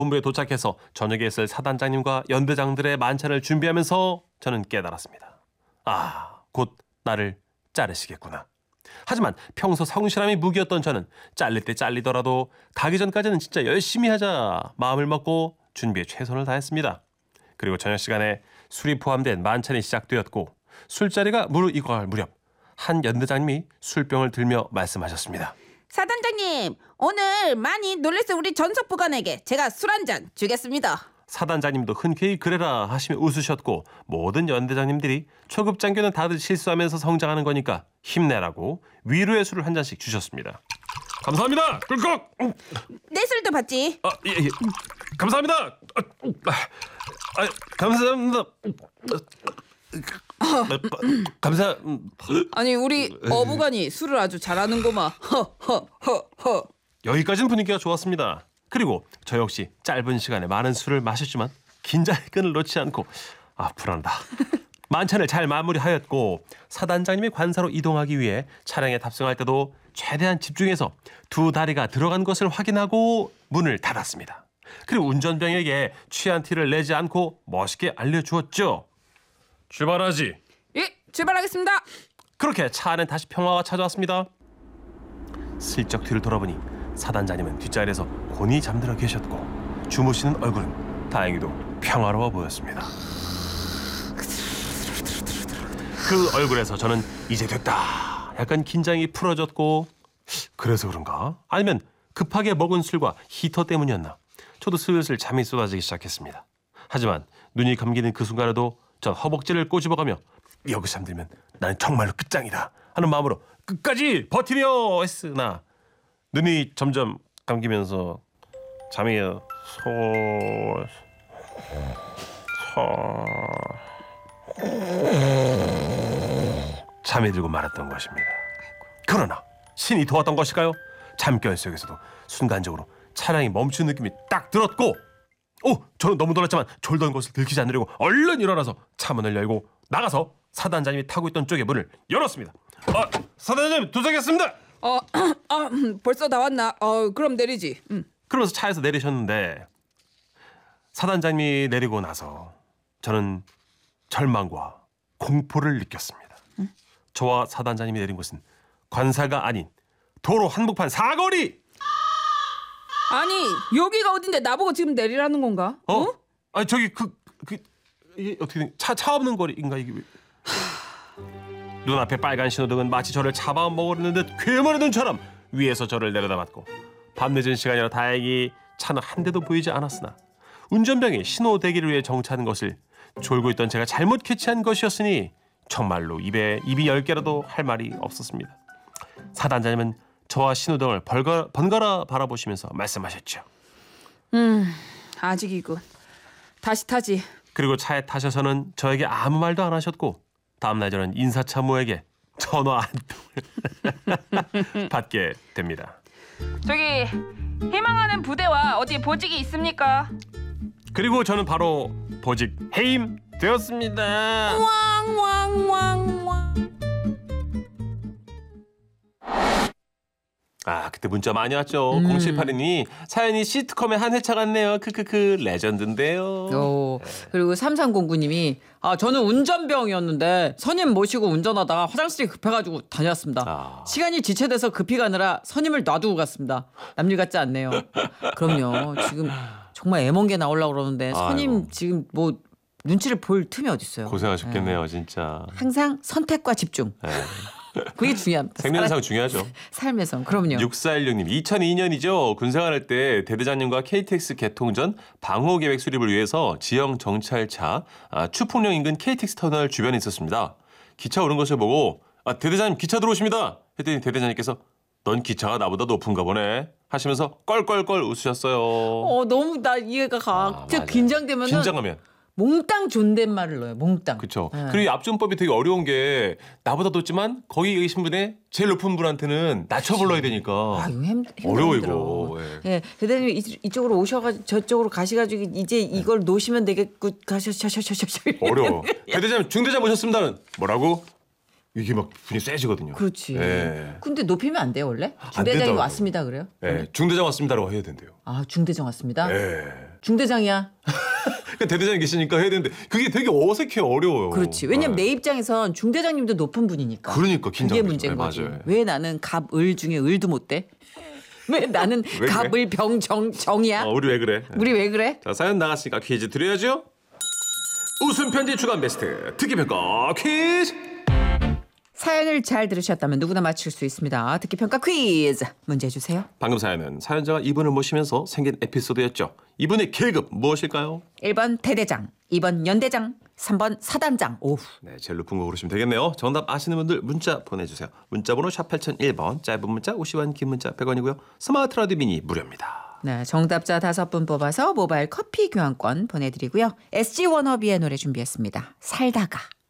본부에 도착해서 저녁에 있을 사단장님과 연대장들의 만찬을 준비하면서 저는 깨달았습니다. 곧 나를 자르시겠구나. 하지만 평소 성실함이 무기였던 저는 잘릴 때 잘리더라도 가기 전까지는 진짜 열심히 하자 마음을 먹고 준비에 최선을 다했습니다. 그리고 저녁 시간에 술이 포함된 만찬이 시작되었고 술자리가 무르익어갈 무렵 한 연대장님이 술병을 들며 말씀하셨습니다. 사단장님, 오늘 많이 놀래서 우리 전속부관에게 제가 술 한 잔 주겠습니다. 사단장님도 흔쾌히 그래라 하시며 웃으셨고 모든 연대장님들이 초급 장교는 다들 실수하면서 성장하는 거니까 힘내라고 위로의 술을 한 잔씩 주셨습니다. 감사합니다. 꿀꺽. 내 술도 받지. 예. 감사합니다. 감사합니다. 감사. 아니 우리 어부관이 술을 아주 잘하는구만. 허허허허. 여기까지는 분위기가 좋았습니다. 그리고 저 역시 짧은 시간에 많은 술을 마셨지만 긴장의 끈을 놓지 않고 불안하다. 만찬을 잘 마무리하였고 사단장님의 관사로 이동하기 위해 차량에 탑승할 때도 최대한 집중해서 두 다리가 들어간 것을 확인하고 문을 닫았습니다. 그리고 운전병에게 취한 티를 내지 않고 멋있게 알려주었죠. 출발하지. 예, 출발하겠습니다. 그렇게 차 안엔 다시 평화가 찾아왔습니다. 슬쩍 뒤를 돌아보니 사단장님은 뒷자리에서 곤히 잠들어 계셨고 주무시는 얼굴은 다행히도 평화로워 보였습니다. 그 얼굴에서 저는 이제 됐다. 약간 긴장이 풀어졌고 그래서 그런가? 아니면 급하게 먹은 술과 히터 때문이었나? 저도 슬슬 잠이 쏟아지기 시작했습니다. 하지만 눈이 감기는 그 순간에도 전 허벅지를 꼬집어가며 여기서 잠들면 나는 정말로 끝장이다 하는 마음으로 끝까지 버티려 했으나 눈이 점점 감기면서 잠이 잠이 들고 말았던 것입니다. 그러나 신이 도왔던 것일까요? 잠결 속에서도 순간적으로 차량이 멈춘 느낌이 딱 들었고 저는 너무 놀랐지만 졸던 것을 들키지 않으려고 얼른 일어나서 차문을 열고 나가서 사단장님이 타고 있던 쪽의 문을 열었습니다. 사단장님 도착했습니다. 벌써 다 왔나? 그럼 내리지. 그러면서 차에서 내리셨는데 사단장님이 내리고 나서 저는 절망과 공포를 느꼈습니다. 저와 사단장님이 내린 곳은 관사가 아닌 도로 한복판 사거리. 아니 여기가 어딘데 나보고 지금 내리라는 건가? 저기 이게 어떻게 차 없는 거리인가 이게? 눈앞에 빨간 신호등은 마치 저를 잡아먹으려는 듯 괴물의 눈처럼 위에서 저를 내려다봤고 밤늦은 시간이라 다행히 차는 한 대도 보이지 않았으나 운전병이 신호 대기를 위해 정차하는 것을 졸고 있던 제가 잘못 캐치한 것이었으니 정말로 입이 10개라도 할 말이 없었습니다. 사단장님은 저와 신호등을 번갈아 바라보시면서 말씀하셨죠. 아직이군. 다시 타지. 그리고 차에 타셔서는 저에게 아무 말도 안 하셨고 다음날 저는 인사참모에게 전화 한 통을 받게 됩니다. 저기 희망하는 부대와 어디 보직이 있습니까? 그리고 저는 바로 보직 해임 되었습니다. 그때 문자 많이 왔죠. 0782님이 사연이 시트콤의 한 회차 같네요. 크크크 레전드인데요. 그리고 3309님이 저는 운전병이었는데 선임 모시고 운전하다가 화장실이 급해가지고 다녔습니다. 시간이 지체돼서 급히 가느라 선임을 놔두고 갔습니다. 남일 같지 않네요. 그럼요. 지금 정말 애먼 게 나오려고 그러는데 선임 아이고. 지금 뭐 눈치를 볼 틈이 어딨어요. 고생하셨겠네요. 진짜. 항상 선택과 집중. 네. 그게 중요합니다. 생명상 중요하죠. 삶에서. 그럼요. 6416님 2002년이죠. 군생활할 때 대대장님과 KTX 개통 전 방호계획 수립을 위해서 지형 정찰차 추풍령 인근 KTX 터미널 주변에 있었습니다. 기차 오는 것을 보고 대대장님 기차 들어오십니다 했더니 대대장님께서 넌 기차가 나보다 높은가 보네 하시면서 껄껄껄 웃으셨어요. 너무 나 이해가 가. 진짜 맞아요. 긴장되면은 긴장하면. 몽땅 존댓말을 넣어요. 몽땅. 그렇죠. 네. 그리고 이 앞전법이 되게 어려운 게 나보다 높지만 거기 계신 분의 제일 높은 분한테는 낮춰 불러야 되니까. 이거 어려워 힘들어. 이거. 예. 예, 대대님 이쪽으로 오셔가지고 저쪽으로 가시가지고 이제 이걸 놓으시면 되겠고 가셔. 어려워. 대대장님 중대장 모셨습니다는 뭐라고? 이게 막 분이 세지거든요. 그렇지. 예. 근데 높이면 안 돼요 원래? 안 중대장이 된다고. 왔습니다 그래요? 예. 중대장 왔습니다라고 해야 된대요. 아 중대장 왔습니다. 예. 중대장이야. 그러니까 대대장이 계시니까 해야 되는데 그게 되게 어색해 어려워요. 그렇지. 왜냐면 예. 내 입장에선 중대장님도 높은 분이니까. 그러니까 긴장되죠. 그게 문제인 네, 거지. 맞아요. 왜 나는 갑을 중에 을도 못 돼? 왜 나는 왜 그래? 갑을 병정이야? 우리 왜 그래? 우리 왜 그래? 자, 사연 나갔으니까 퀴즈 드려야죠. 웃음 편지 주간 베스트 특기 평가 퀴즈. 사연을 잘 들으셨다면 누구나 맞출 수 있습니다. 듣기 평가 퀴즈 문제 주세요. 방금 사연은 사연자가 이분을 모시면서 생긴 에피소드였죠. 이분의 계급 무엇일까요? 1번 대대장, 2번 연대장, 3번 사단장. 오우. 네, 제일 높은 거 고르시면 되겠네요. 정답 아시는 분들 문자 보내주세요. 문자번호 샵 8001번, 짧은 문자 50원, 긴 문자 100원이고요. 스마트 라디오 미니 무료입니다. 네, 정답자 5분 뽑아서 모바일 커피 교환권 보내드리고요. SG 워너비의 노래 준비했습니다. 살다가.